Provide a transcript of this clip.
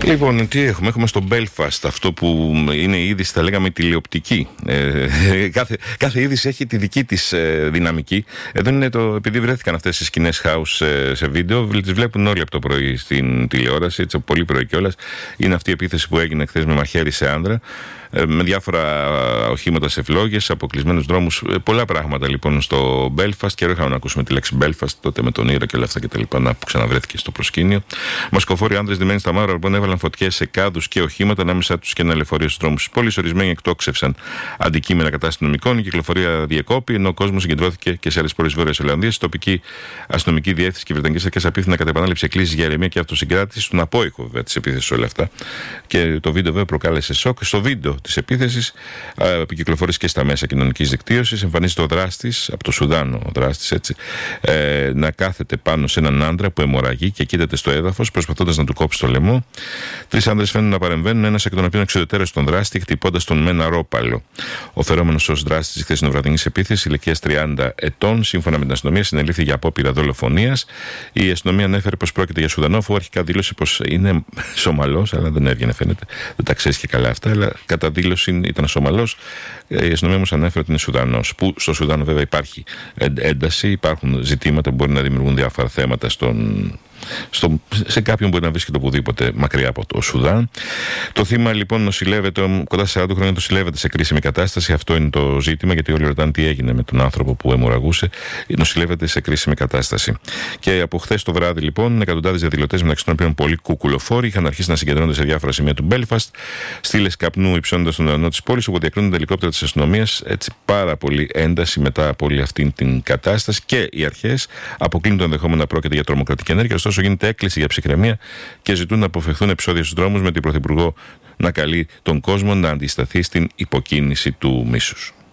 Λοιπόν, τι έχουμε? Έχουμε στο Belfast αυτό που είναι η είδηση, θα λέγαμε, τηλεοπτική. Κάθε είδηση έχει τη δική της δυναμική. Εδώ είναι επειδή βρέθηκαν αυτές οι σκηνές house σε βίντεο, τις βλέπουν όλοι από το πρωί στην τηλεόραση, έτσι, πολύ πρωί κιόλας. Είναι αυτή η επίθεση που έγινε χθες με μαχαίρι σε άνδρα, με διάφορα οχήματα σε φλόγες, αποκλεισμένους δρόμους, πολλά πράγματα λοιπόν στο Belfast. Καιρό είχαμε να ακούσουμε τη λέξη Belfast τότε με τον Ήρα και όλα αυτά κτλ. Που ξαναβρέθηκε στο προσκήνιο. Μασκοφόροι άνδρες ντυμένοι στα μαύρα λοιπόν έβαλαν φωτιές σε κάδους και οχήματα ανάμεσά τους και ένα λεωφορείο στους δρόμους. Πόλεις ορισμένοι εκτόξευσαν αντικείμενα κατά αστυνομικών, η κυκλοφορία διεκόπη, ενώ ο κόσμος συγκεντρώθηκε και σε άλλες πόλεις Βόρειας Ιρλανδίας. Η τοπική αστυνομική διεύθυνση και οι βρετανικές αρχές απίθυναν κατά επανάληψη εκκλήσεις για ηρεμία και αυτοσυγκράτηση στον απόϊχο βέβαια της επίθεσης όλα αυτά. Και το βίντεο βέβαια προκάλεσε σοκ. Στο βίντεο της επίθεσης επικυκλοφορείς και στα μέσα κοινωνικής δικτύωσης. Εμφανίζεται ο δράστης, από το Σουδάν ο δράστης, έτσι, να κάθεται πάνω σε έναν άντρα που αιμορραγεί και κοίταται στο έδαφος, προσπαθώντας να του κόψει το λαιμό. Τρεις άντρες φαίνονται να παρεμβαίνουν, ένας εκ των οποίων εξουδετερώσε τον δράστη, χτυπώντας τον με ένα ρόπαλο. Ο φερόμενος ως δράστης της χθεσινοβραδινής επίθεσης, ηλικίας 30 ετών, σύμφωνα με την αστυνομία, συνελήφθη για απόπειρα δολοφονίας. Η αστυνομία ανέφερε πως πρόκειται για Σουδανό, αφού αρχικά δήλωσε πως είναι Σομαλός, αλλά δεν έβγαινε, φαίνεται. Δεν τα ξέρει και καλά αυτά, αλλά κατά δήλωση ήταν Σομαλός. Η αστυνομία όμως ανέφερε ότι είναι Σουδανός. Που στο Σουδάνο βέβαια υπάρχει ένταση, υπάρχουν ζητήματα που μπορεί να δημιουργούν διάφορα θέματα σε κάποιον μπορεί να βρίσκεται οπουδήποτε μακριά από το Σουδάν. Το θύμα λοιπόν νοσηλεύεται, κοντά σε 40 χρόνια νοσηλεύεται σε κρίσιμη κατάσταση. Αυτό είναι το ζήτημα, γιατί όλοι ρωτάνε τι έγινε με τον άνθρωπο που αιμορραγούσε. Νοσηλεύεται σε κρίσιμη κατάσταση. Και από χθες το βράδυ λοιπόν, εκατοντάδες διαδηλωτές, μεταξύ των οποίων πολλοί κουκουλοφόροι, είχαν αρχίσει να συγκεντρώνονται σε διάφορα σημεία του Belfast, στήλες καπνού υψώνοντας τον ουρανό της πόλης, όπου διακρίνονται τα ελικόπτερα της αστυνομίας. Έτσι, πάρα πολύ ένταση μετά από όλη αυτή την κατάσταση. Και οι αρχές αποκλίνουν το ενδεχόμενο να πρόκειται για τρομοκρατική ενέργεια. Ωστόσο, γίνεται έκκληση για ψυχραιμία και ζητούν να αποφευχθούν επεισόδια στους δρόμους, με την Πρωθυπουργό να καλεί τον κόσμο να αντισταθεί στην υποκίνηση του μίσους.